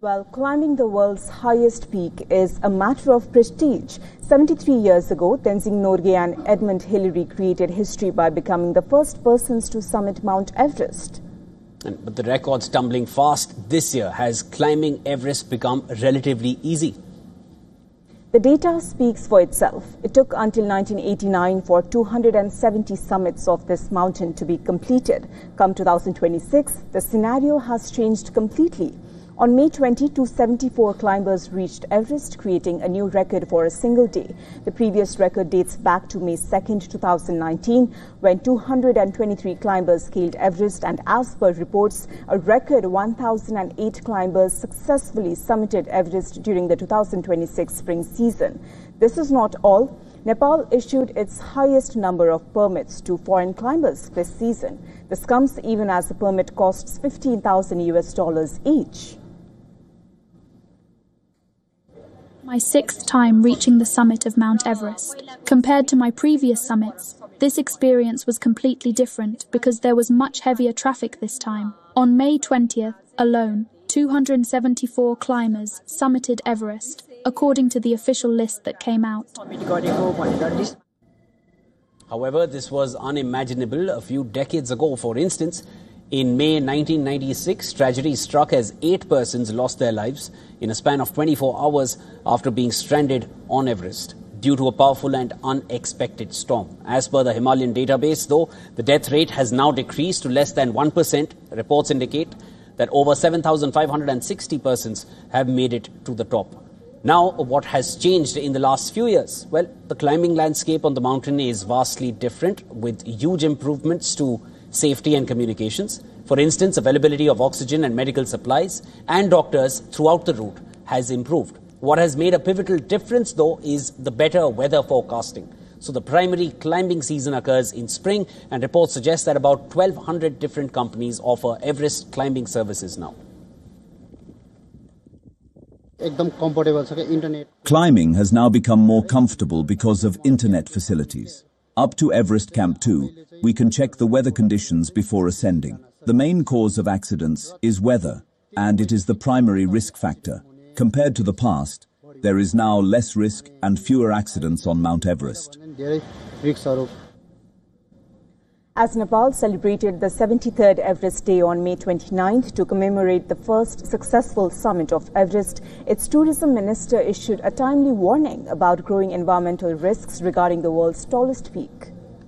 Well, climbing the world's highest peak is a matter of prestige. 73 years ago, Tenzing Norgay and Edmund Hillary created history by becoming the first persons to summit Mount Everest. But the record's tumbling fast this year. Has climbing Everest become relatively easy? The data speaks for itself. It took until 1989 for 270 summits of this mountain to be completed. Come 2026, the scenario has changed completely. On May 20, 274 climbers reached Everest, creating a new record for a single day. The previous record dates back to May 2, 2019, when 223 climbers scaled Everest, and as per reports, a record 1,008 climbers successfully summited Everest during the 2026 spring season. This is not all. Nepal issued its highest number of permits to foreign climbers this season. This comes even as the permit costs $15,000 each. My sixth time reaching the summit of Mount Everest. Compared to my previous summits, this experience was completely different because there was much heavier traffic this time. On May 20th alone, 274 climbers summited Everest, according to the official list that came out. However, this was unimaginable a few decades ago. For instance, in May 1996, tragedy struck as 8 persons lost their lives in a span of 24 hours after being stranded on Everest due to a powerful and unexpected storm. As per the Himalayan database, though, the death rate has now decreased to less than 1%. Reports indicate that over 7,560 persons have made it to the top. Now, what has changed in the last few years? Well, the climbing landscape on the mountain is vastly different, with huge improvements to safety and communications. For instance, availability of oxygen and medical supplies and doctors throughout the route has improved. What has made a pivotal difference, though, is the better weather forecasting. So the primary climbing season occurs in spring, and reports suggest that about 1,200 different companies offer Everest climbing services now. Climbing has now become more comfortable because of internet facilities. Up to Everest Camp 2, we can check the weather conditions before ascending. The main cause of accidents is weather, and it is the primary risk factor. Compared to the past, there is now less risk and fewer accidents on Mount Everest. As Nepal celebrated the 73rd Everest Day on May 29th to commemorate the first successful summit of Everest, its tourism minister issued a timely warning about growing environmental risks regarding the world's tallest peak.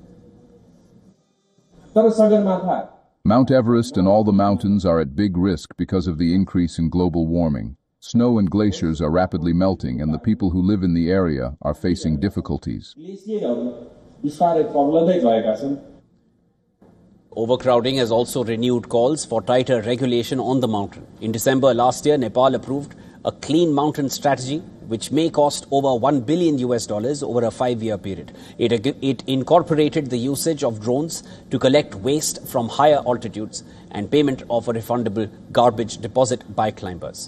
Mount Everest and all the mountains are at big risk because of the increase in global warming. Snow and glaciers are rapidly melting, and the people who live in the area are facing difficulties. Overcrowding has also renewed calls for tighter regulation on the mountain. In December last year, Nepal approved a clean mountain strategy, which may cost over $1 billion over a 5-year period. It incorporated the usage of drones to collect waste from higher altitudes and payment of a refundable garbage deposit by climbers.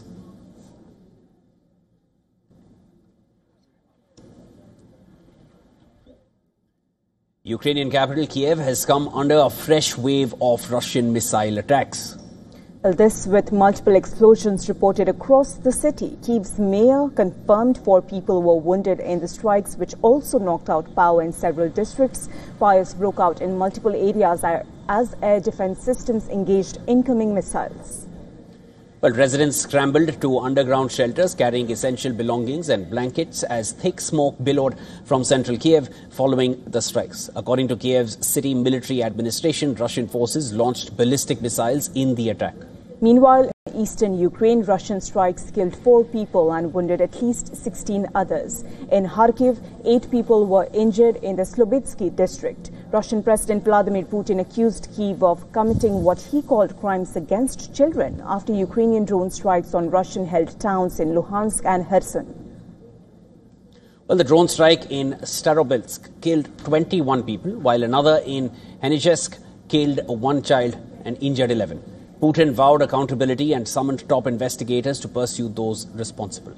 Ukrainian capital Kiev has come under a fresh wave of Russian missile attacks. Well, this with multiple explosions reported across the city. Kiev's mayor confirmed 4 people were wounded in the strikes, which also knocked out power in several districts. Fires broke out in multiple areas as air defense systems engaged incoming missiles. Well, residents scrambled to underground shelters carrying essential belongings and blankets as thick smoke billowed from central Kiev following the strikes. According to Kiev's city military administration, Russian forces launched ballistic missiles in the attack. Meanwhile, in eastern Ukraine, Russian strikes killed 4 people and wounded at least 16 others. In Kharkiv, 8 people were injured in the Slobitsky district. Russian President Vladimir Putin accused Kyiv of committing what he called crimes against children after Ukrainian drone strikes on Russian-held towns in Luhansk and Kherson. Well, the drone strike in Starobilsk killed 21 people, while another in Henichesk killed 1 child and injured 11. Putin vowed accountability and summoned top investigators to pursue those responsible.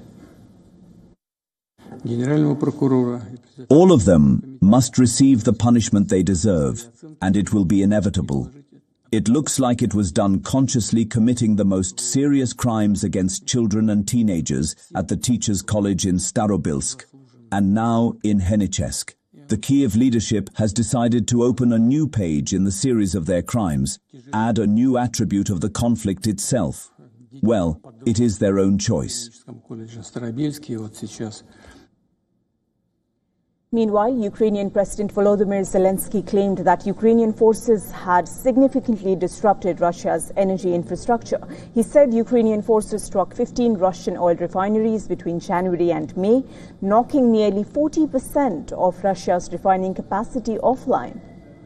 All of them must receive the punishment they deserve, and it will be inevitable. It looks like it was done consciously, committing the most serious crimes against children and teenagers at the Teachers' College in Starobilsk and now in Henichesk. The Kiev leadership has decided to open a new page in the series of their crimes, add a new attribute of the conflict itself. Well, it is their own choice. Meanwhile, Ukrainian President Volodymyr Zelensky claimed that Ukrainian forces had significantly disrupted Russia's energy infrastructure. He said Ukrainian forces struck 15 Russian oil refineries between January and May, knocking nearly 40% of Russia's refining capacity offline.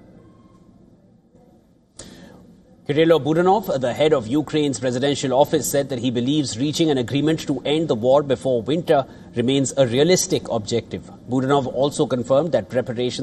Kirilo Budanov, the head of Ukraine's presidential office, said that he believes reaching an agreement to end the war before winter remains a realistic objective. Budanov also confirmed that preparations